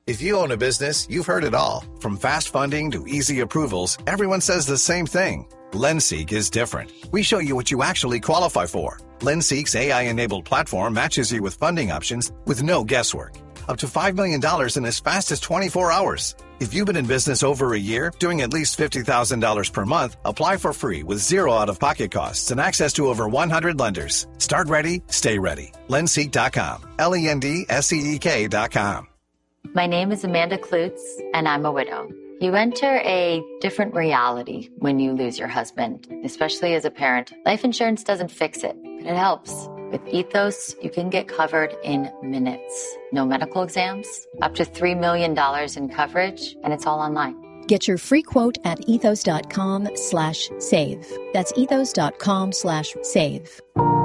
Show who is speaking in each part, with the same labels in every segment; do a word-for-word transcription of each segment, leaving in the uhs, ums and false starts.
Speaker 1: If you own a business, you've heard it all. From fast funding to easy approvals, everyone says the same thing. LendSeek is different. We show you what you actually qualify for. LendSeek's A I-enabled platform matches you with funding options with no guesswork. Up to five million dollars in as fast as twenty-four hours. If you've been in business over a year, doing at least fifty thousand dollars per month, apply for free with zero out-of-pocket costs and access to over one hundred lenders. Start ready, stay ready. Lendseek dot com. L E N D S E E K dot com.
Speaker 2: My name is Amanda Klutz, and I'm a widow. You enter a different reality when you lose your husband, especially as a parent. Life insurance doesn't fix it, but it helps. With Ethos, you can get covered in minutes. No medical exams, up to three million dollars in coverage, and it's all online.
Speaker 3: Get your free quote at ethos.com slash save. That's ethos.com slash save.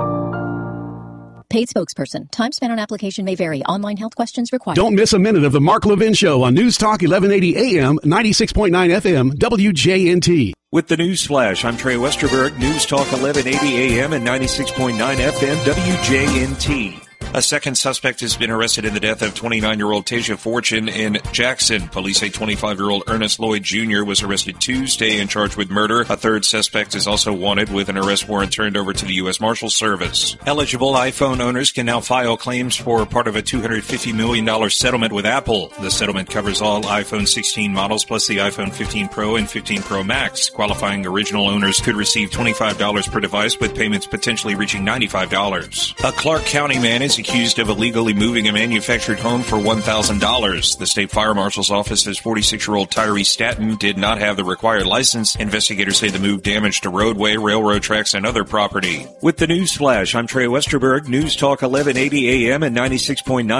Speaker 3: Paid spokesperson. Time spent on application may vary. Online health questions required.
Speaker 4: Don't miss a minute of the Mark Levin Show on News Talk eleven eighty A M, ninety-six point nine F M, W J N T.
Speaker 5: With the News Flash, I'm Trey Westerberg, News Talk eleven eighty A M and ninety-six point nine F M, W J N T. A second suspect has been arrested in the death of twenty-nine-year-old Tasia Fortune in Jackson. Police say twenty-five-year-old Ernest Lloyd Junior was arrested Tuesday and charged with murder. A third suspect is also wanted with an arrest warrant turned over to the U S Marshals Service. Eligible iPhone owners can now file claims for part of a two hundred fifty million dollars settlement with Apple. The settlement covers all iPhone sixteen models plus the iPhone fifteen Pro and fifteen Pro Max. Qualifying original owners could receive twenty-five dollars per device, with payments potentially reaching ninety-five dollars. A Clark County man is accused of illegally moving a manufactured home for one thousand dollars. The state fire marshal's office says forty-six-year-old Tyree Staton did not have the required license. Investigators say the move damaged a roadway, railroad tracks, and other property. With the News Flash, I'm Trey Westerberg, News Talk eleven eighty A M and ninety-six point nine